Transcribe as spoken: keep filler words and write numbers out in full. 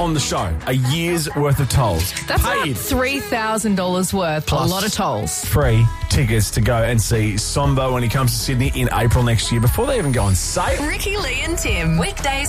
on the show. A year's worth of tolls. That's Paid. about three thousand dollars worth. Plus a lot of tolls. Free tickets to go and see Sombo when he comes to Sydney in April next year before they even go on sale. Ricky, Lee and Tim. Weekdays